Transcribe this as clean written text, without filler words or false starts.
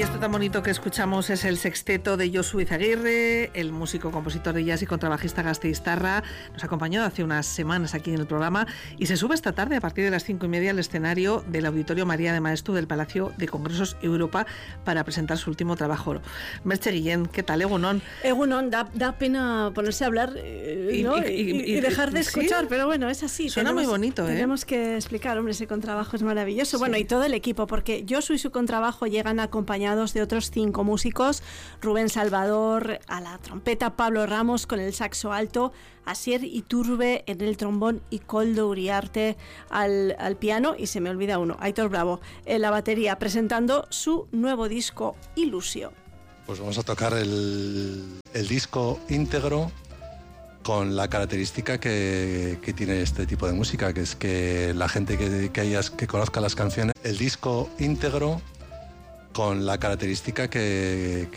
esto tan bonito que escuchamos es el sexteto de Josu Izaguirre, el músico, compositor de jazz y contrabajista gasteiztarra. Nos acompañó hace unas semanas aquí en el programa y se sube esta tarde a partir de las 5:30 al escenario del Auditorio María de Maeztu del Palacio de Congresos Europa para presentar su último trabajo. Merche Guillén, ¿qué tal? Egunon. Egunon, da pena ponerse a hablar y dejar de escuchar, ¿sí? Pero bueno, es así. Suena muy bonito, Tenemos que explicar, hombre, ese contrabajo es maravilloso. Sí. Bueno, y todo el equipo, porque Josu y su contrabajo llegan acompañados de otros 5 músicos: Rubén Salvador a la trompeta, Pablo Ramos con el saxo alto, Asier Iturbe en el trombón y Koldo Uriarte al piano, y se me olvida uno, Aitor Bravo en la batería, presentando su nuevo disco Ilusio. Pues vamos a tocar el disco íntegro con la característica que tiene este tipo de música, que es que la gente que conozca las canciones, el disco íntegro con la característica que